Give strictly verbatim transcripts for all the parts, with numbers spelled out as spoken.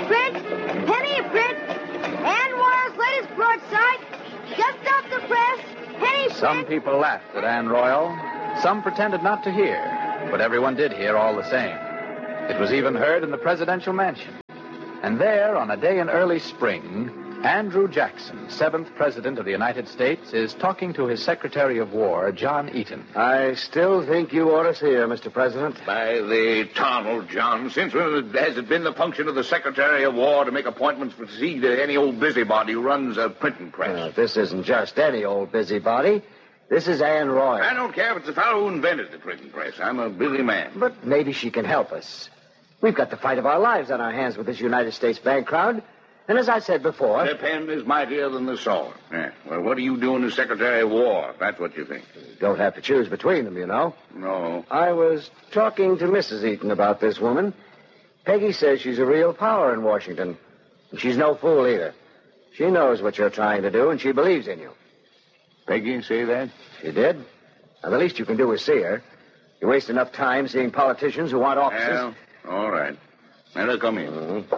print, penny print, Ann Royal's latest broadside, just off the press, penny print. Some people laughed at Ann Royal. Some pretended not to hear, but everyone did hear all the same. It was even heard in the presidential mansion. And there, on a day in early spring, Andrew Jackson, seventh President of the United States, is talking to his Secretary of War, John Eaton. I still think you ought to see her, Mister President. By the tunnel, John. Since when has it been the function of the Secretary of War to make appointments for to see any old busybody who runs a printing press? Uh, this isn't just any old busybody. This is Ann Royal. I don't care if it's the fellow who invented the printing press. I'm a busy man. But maybe she can help us. We've got the fight of our lives on our hands with this United States bank crowd. And as I said before... The pen is mightier than the sword. Yeah. Well, what are you doing as Secretary of War, if that's what you think? You don't have to choose between them, you know. No. I was talking to Missus Eaton about this woman. Peggy says she's a real power in Washington. And she's no fool either. She knows what you're trying to do, and she believes in you. Peggy say that? She did. Now, the least you can do is see her. You waste enough time seeing politicians who want offices. Well, all right. Let her come in. Mm-hmm.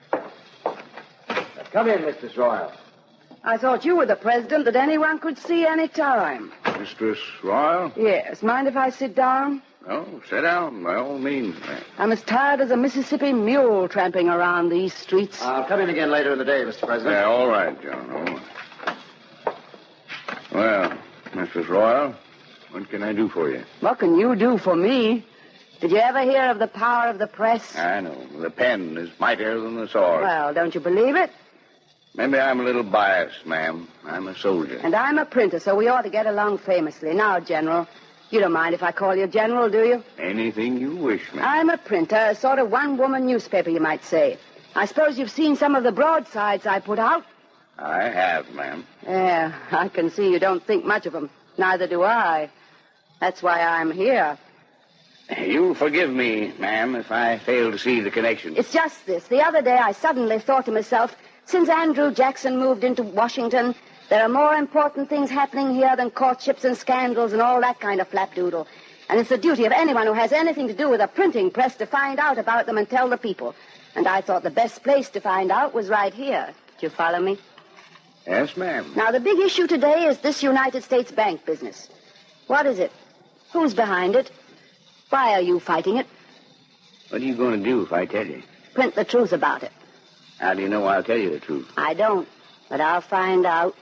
Come in, Mistress Royal. I thought you were the president that anyone could see any time. Mistress Royal? Yes. Mind if I sit down? Oh, sit down, by all means, ma'am. I'm as tired as a Mississippi mule tramping around these streets. I'll come in again later in the day, Mister President. Yeah, all right, John, all right. Well, Mistress Royal, what can I do for you? What can you do for me? Did you ever hear of the power of the press? I know. The pen is mightier than the sword. Well, don't you believe it? Maybe I'm a little biased, ma'am. I'm a soldier. And I'm a printer, so we ought to get along famously. Now, General, you don't mind if I call you General, do you? Anything you wish, ma'am. I'm a printer, a sort of one-woman newspaper, you might say. I suppose you've seen some of the broadsides I put out? I have, ma'am. Yeah, I can see you don't think much of them. Neither do I. That's why I'm here. You'll forgive me, ma'am, if I fail to see the connection. It's just this. The other day I suddenly thought to myself, since Andrew Jackson moved into Washington, there are more important things happening here than courtships and scandals and all that kind of flapdoodle. And it's the duty of anyone who has anything to do with a printing press to find out about them and tell the people. And I thought the best place to find out was right here. Do you follow me? Yes, ma'am. Now, the big issue today is this United States bank business. What is it? Who's behind it? Why are you fighting it? What are you going to do if I tell you? Print the truth about it. How do you know I'll tell you the truth? I don't, but I'll find out.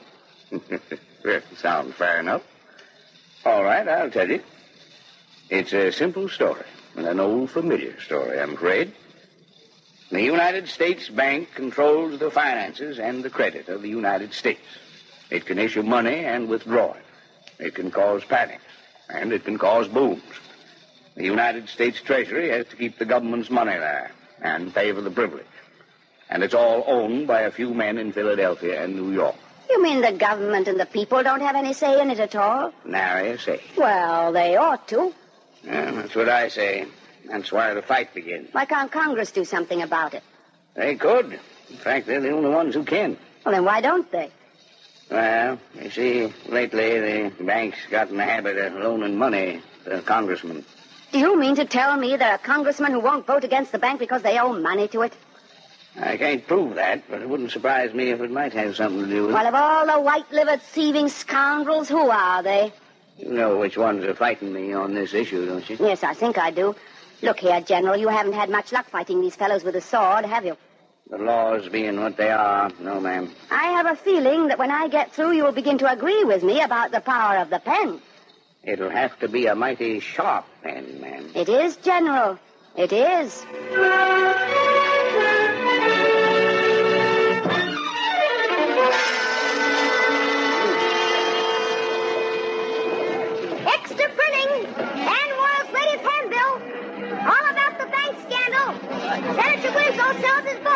Sounds fair enough. All right, I'll tell you. It's a simple story, and an old familiar story, I'm afraid. The United States Bank controls the finances and the credit of the United States. It can issue money and withdraw it. It can cause panics, and it can cause booms. The United States Treasury has to keep the government's money there and pay for the privilege. And it's all owned by a few men in Philadelphia and New York. You mean the government and the people don't have any say in it at all? Nary a say. Well, they ought to. Yeah, that's what I say. That's why the fight begins. Why can't Congress do something about it? They could. In fact, they're the only ones who can. Well, then why don't they? Well, you see, lately the bank's got in the habit of loaning money to congressmen. Do you mean to tell me there are congressmen who won't vote against the bank because they owe money to it? I can't prove that, but it wouldn't surprise me if it might have something to do with it. Well, of all the white-livered, thieving scoundrels, who are they? You know which ones are fighting me on this issue, don't you? Yes, I think I do. Look here, General, you haven't had much luck fighting these fellows with a sword, have you? The laws being what they are, no, ma'am. I have a feeling that when I get through, you will begin to agree with me about the power of the pen. It'll have to be a mighty sharp pen, ma'am. It is, General. It is. Extra printing. Ann Royal's latest handbill. All about the bank scandal. Senator Griswold sells his book.